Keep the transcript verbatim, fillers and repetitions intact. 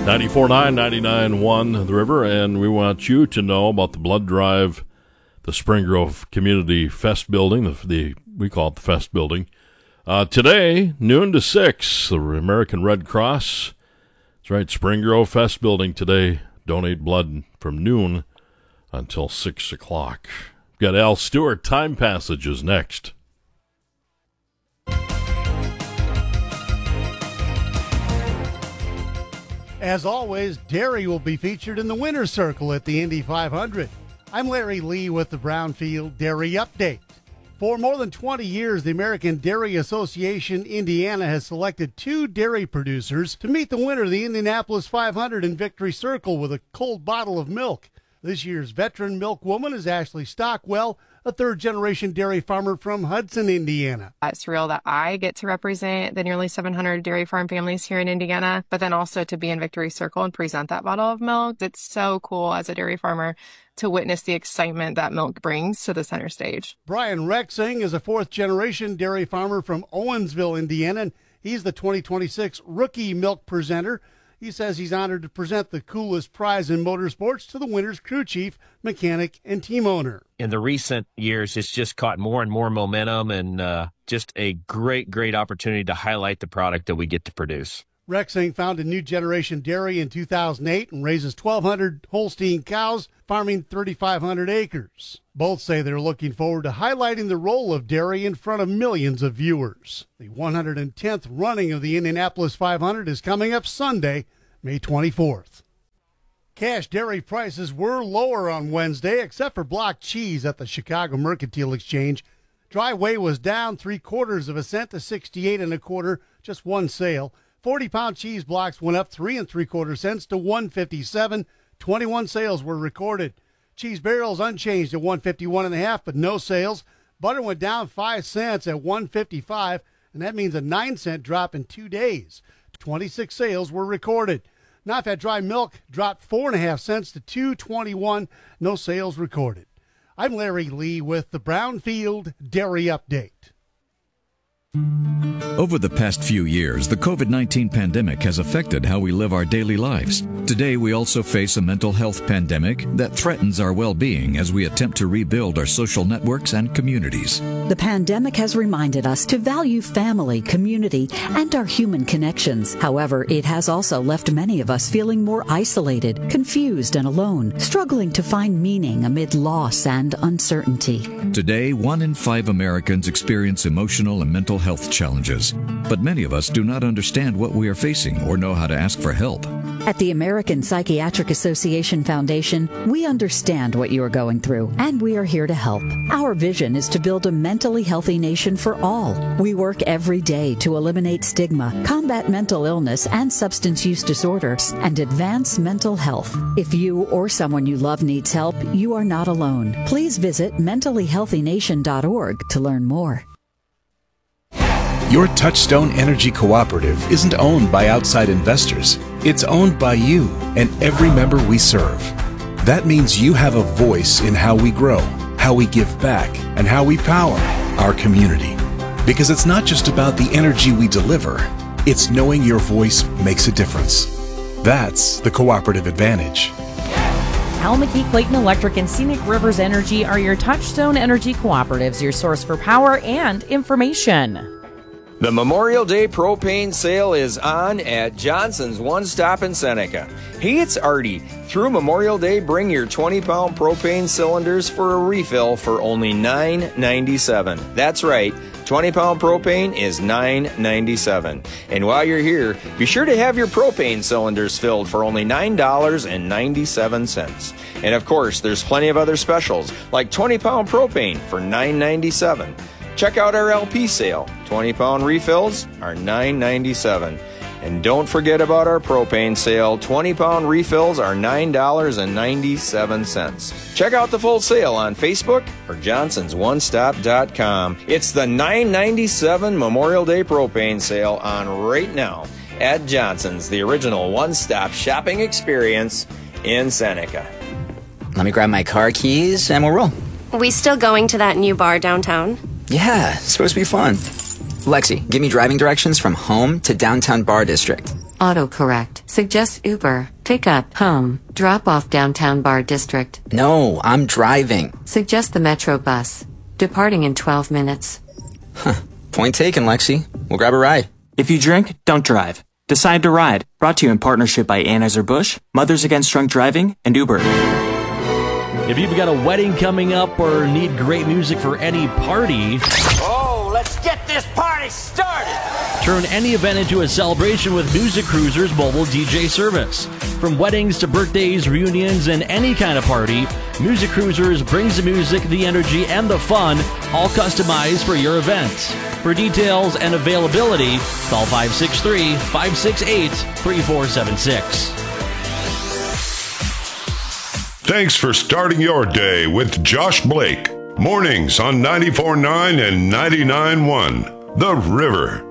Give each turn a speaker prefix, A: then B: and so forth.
A: ninety-four point nine, ninety-nine point one The River, and we want you to know about the blood drive, the Spring Grove Community Fest building, the, the we call it the Fest building. Uh, today, noon to six, the American Red Cross. That's right, Spring Grove Fest building today. Donate blood from noon until six o'clock. We've got Al Stewart, Time Passages, next.
B: As always, dairy will be featured in the winner's circle at the Indy five hundred. I'm Larry Lee with the Brownfield Dairy Update. For more than twenty years, the American Dairy Association Indiana has selected two dairy producers to meet the winner of the Indianapolis five hundred in Victory Circle with a cold bottle of milk. This year's veteran milk woman is Ashley Stockwell, a third-generation dairy farmer from Hudson, Indiana.
C: It's real that I get to represent the nearly seven hundred dairy farm families here in Indiana, but then also to be in Victory Circle and present that bottle of milk. It's so cool as a dairy farmer to witness the excitement that milk brings to the center stage.
B: Brian Rexing is a fourth-generation dairy farmer from Owensville, Indiana, and he's the twenty twenty-six Rookie Milk Presenter. He says he's honored to present the coolest prize in motorsports to the winner's crew chief, mechanic, and team owner.
D: In the recent years, it's just caught more and more momentum and uh, just a great, great opportunity to highlight the product that we get to produce.
B: Rexing founded New Generation Dairy in two thousand eight and raises twelve hundred Holstein cows, farming thirty-five hundred acres. Both say they're looking forward to highlighting the role of dairy in front of millions of viewers. The one hundred tenth running of the Indianapolis five hundred is coming up Sunday, May twenty-fourth. Cash dairy prices were lower on Wednesday, except for block cheese at the Chicago Mercantile Exchange. Dry whey was down three quarters of a cent to sixty-eight and a quarter, just one sale. forty-pound cheese blocks went up three and three quarter cents to one fifty-seven. twenty-one sales were recorded. Cheese barrels unchanged at one fifty-one and a half, but no sales. Butter went down five cents at one fifty-five, and that means a nine cent drop in two days. twenty-six sales were recorded. Not-fat dry milk dropped four and a half cents to two twenty-one. No sales recorded. I'm Larry Lee with the Brownfield Dairy Update.
E: Over the past few years, the covid nineteen pandemic has affected how we live our daily lives. Today, we also face a mental health pandemic that threatens our well-being as we attempt to rebuild our social networks and communities.
F: The pandemic has reminded us to value family, community, and our human connections. However, it has also left many of us feeling more isolated, confused, and alone, struggling to find meaning amid loss and uncertainty.
E: Today, one in five Americans experience emotional and mental health challenges, but many of us do not understand what we are facing or know how to ask for help.
F: At the American Psychiatric Association Foundation, we understand what you are going through, and we are here to help. Our vision is to build a mentally healthy nation for all. We work every day to eliminate stigma, combat mental illness and substance use disorders, and advance mental health. If you or someone you love needs help, you are not alone. Please visit mentally healthy nation dot org to learn more.
G: Your Touchstone Energy Cooperative isn't owned by outside investors. It's owned by you and every member we serve. That means you have a voice in how we grow, how we give back, and how we power our community. Because it's not just about the energy we deliver, it's knowing your voice makes a difference. That's the cooperative advantage.
H: Al McKee Clayton Electric and Scenic Rivers Energy are your Touchstone Energy Cooperatives, your source for power and information.
I: The Memorial Day propane sale is on at Johnson's One Stop in Seneca. Hey, it's Artie. Through Memorial Day, bring your twenty-pound propane cylinders for a refill for only nine ninety-seven. That's right, twenty-pound propane is nine ninety-seven. And while you're here, be sure to have your propane cylinders filled for only nine ninety-seven. And of course, there's plenty of other specials, like twenty-pound propane for nine ninety-seven. Check out our L P sale. twenty-pound refills are nine ninety-seven. And don't forget about our propane sale. twenty-pound refills are nine ninety-seven. Check out the full sale on Facebook or johnsons one stop dot com. It's the nine ninety-seven Memorial Day propane sale on right now at Johnson's, the original one-stop shopping experience in Seneca.
J: Let me grab my car keys and we'll roll.
K: We still going to that new bar downtown?
J: Yeah, it's supposed to be fun. Lexi, give me driving directions from home to downtown Bar District.
L: Autocorrect. Suggest Uber. Pick up. Home. Drop off downtown Bar District.
J: No, I'm driving.
L: Suggest the Metro bus. Departing in twelve minutes.
J: Huh. Point taken, Lexi. We'll grab a ride.
M: If you drink, don't drive. Decide to ride. Brought to you in partnership by Anheuser-Busch, Mothers Against Drunk Driving, and Uber.
N: If you've got a wedding coming up or need great music for any party...
O: Oh, let's get this party started!
N: Turn any event into a celebration with Music Cruiser's mobile D J service. From weddings to birthdays, reunions, and any kind of party, Music Cruisers brings the music, the energy, and the fun, all customized for your event. For details and availability, call five six three, five six eight, three four seven six.
P: Thanks for starting your day with Josh Blake. Mornings on ninety-four point nine and ninety-nine point one. The River.